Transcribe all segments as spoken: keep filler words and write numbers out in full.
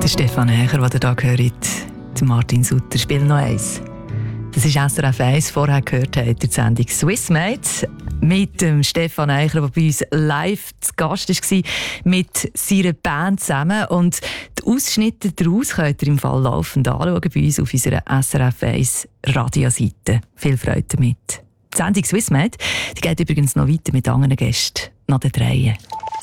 Stefan Hächer, den ihr hier hört, Martin Sutter, spielt noch eins. Das ist S R F eins. Vorher gehört habt ihr die Sendung Swissmate mit dem Stefan Eicher, der bei uns live zu Gast war, mit seiner Band zusammen. Und die Ausschnitte daraus könnt ihr im Fall laufend anschauen bei uns auf unserer S R F eins Radioseite. Viel Freude damit. Die Sendung Swissmate die geht übrigens noch weiter mit anderen Gästen nach den Dreien.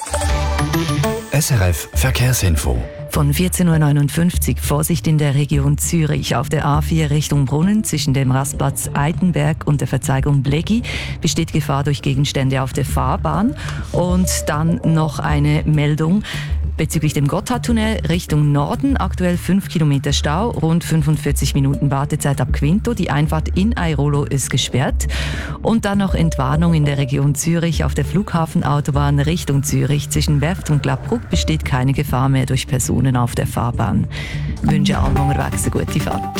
S R F Verkehrsinfo. Von vierzehn Uhr neunundfünfzig Vorsicht in der Region Zürich auf der A vier Richtung Brunnen zwischen dem Rastplatz Eitenberg und der Verzeigung Bleggi besteht Gefahr durch Gegenstände auf der Fahrbahn. Und dann noch eine Meldung bezüglich dem Gotthardtunnel Richtung Norden. Aktuell fünf Kilometer Stau, rund fünfundvierzig Minuten Wartezeit ab Quinto. Die Einfahrt in Airolo ist gesperrt. Und dann noch Entwarnung in der Region Zürich auf der Flughafenautobahn Richtung Zürich. Zwischen Werft und Glabrug besteht keine Gefahr mehr durch Personen auf der Fahrbahn. Ich wünsche allen unterwegs eine gute Fahrt.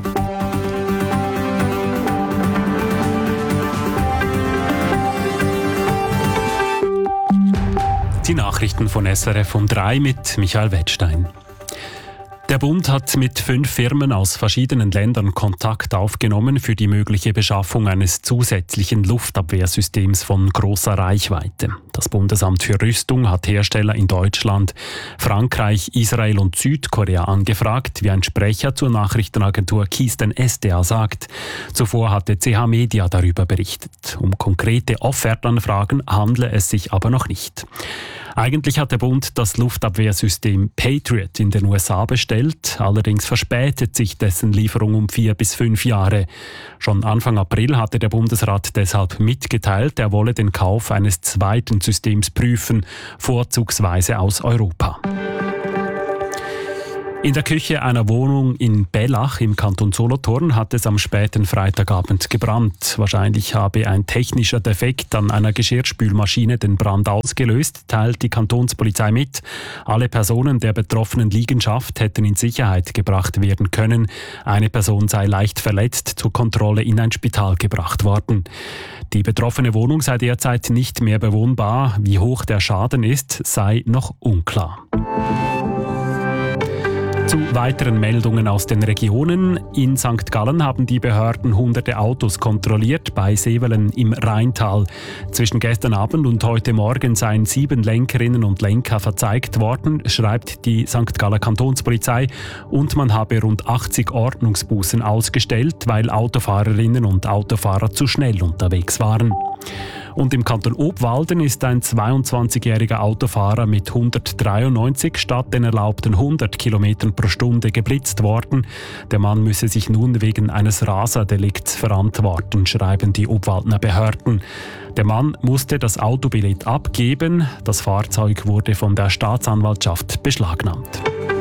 Die Nachrichten von S R F um drei mit Michael Wettstein. Der Bund hat mit fünf Firmen aus verschiedenen Ländern Kontakt aufgenommen für die mögliche Beschaffung eines zusätzlichen Luftabwehrsystems von großer Reichweite. Das Bundesamt für Rüstung hat Hersteller in Deutschland, Frankreich, Israel und Südkorea angefragt, wie ein Sprecher zur Nachrichtenagentur Kisten S D A sagt. Zuvor hatte C H Media darüber berichtet. Um konkrete Offertanfragen handle es sich aber noch nicht. Eigentlich hat der Bund das Luftabwehrsystem Patriot in den U S A bestellt, allerdings verspätet sich dessen Lieferung um vier bis fünf Jahre. Schon Anfang April hatte der Bundesrat deshalb mitgeteilt, er wolle den Kauf eines zweiten Systems prüfen, vorzugsweise aus Europa. In der Küche einer Wohnung in Bellach im Kanton Solothurn hat es am späten Freitagabend gebrannt. Wahrscheinlich habe ein technischer Defekt an einer Geschirrspülmaschine den Brand ausgelöst, teilt die Kantonspolizei mit. Alle Personen der betroffenen Liegenschaft hätten in Sicherheit gebracht werden können. Eine Person sei leicht verletzt zur Kontrolle in ein Spital gebracht worden. Die betroffene Wohnung sei derzeit nicht mehr bewohnbar. Wie hoch der Schaden ist, sei noch unklar. Zu weiteren Meldungen aus den Regionen. In Sankt Gallen haben die Behörden hunderte Autos kontrolliert bei Sevelen im Rheintal. Zwischen gestern Abend und heute Morgen seien sieben Lenkerinnen und Lenker verzeigt worden, schreibt die Sankt Galler Kantonspolizei. Und man habe rund achtzig Ordnungsbußen ausgestellt, weil Autofahrerinnen und Autofahrer zu schnell unterwegs waren. Und im Kanton Obwalden ist ein zweiundzwanzigjähriger Autofahrer mit hundertdreiundneunzig statt den erlaubten hundert Kilometern pro Stunde geblitzt worden. Der Mann müsse sich nun wegen eines Raserdelikts verantworten, schreiben die Obwaldner Behörden. Der Mann musste das Autobillett abgeben. Das Fahrzeug wurde von der Staatsanwaltschaft beschlagnahmt.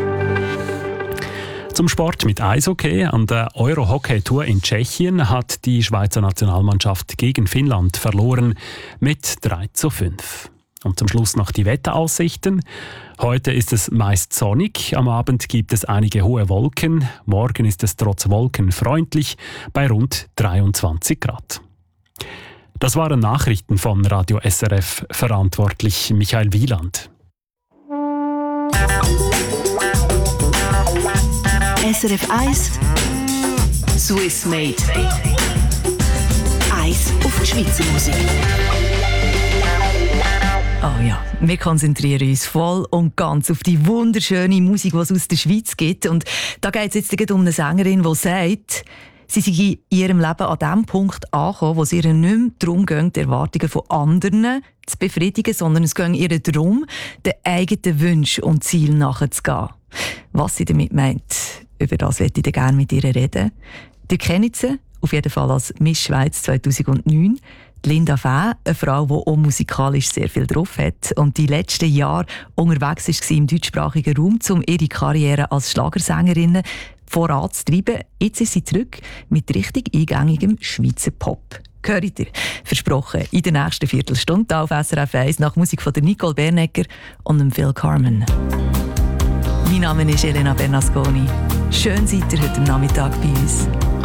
Zum Sport mit Eishockey. An der Euro-Hockey-Tour in Tschechien hat die Schweizer Nationalmannschaft gegen Finnland verloren mit drei zu fünf. Und zum Schluss noch die Wetteraussichten. Heute ist es meist sonnig, am Abend gibt es einige hohe Wolken. Morgen ist es trotz Wolken freundlich bei rund dreiundzwanzig Grad. Das waren Nachrichten von Radio S R F, verantwortlich Michael Wieland. S R F eins Swissmate. Eins auf die Schweizer Musik. Oh ja, wir konzentrieren uns voll und ganz auf die wunderschöne Musik, die es aus der Schweiz gibt. Und da geht es jetzt um eine Sängerin, die sagt, sie sei in ihrem Leben an dem Punkt angekommen, wo es ihr nicht mehr darum geht, die Erwartungen von anderen zu befriedigen, sondern es geht ihr darum, den eigenen Wünschen und Zielen nachzugehen. Was sie damit meint, über das möchte ich gerne mit ihr reden. Ihr kennt sie auf jeden Fall als Miss Schweiz zweitausendneun. Die Linda Fäh, eine Frau, die auch musikalisch sehr viel drauf hat und die letzten Jahre unterwegs war im deutschsprachigen Raum, um ihre Karriere als Schlagersängerin voranzutreiben. Jetzt ist sie zurück mit richtig eingängigem Schweizer Pop. Hört ihr? Versprochen, in der nächsten Viertelstunde auf S R F eins nach Musik von der Nicole Bernecker und dem Phil Carmen. Mein Name ist Elena Bernasconi. Schön seid ihr heute Nachmittag bei uns.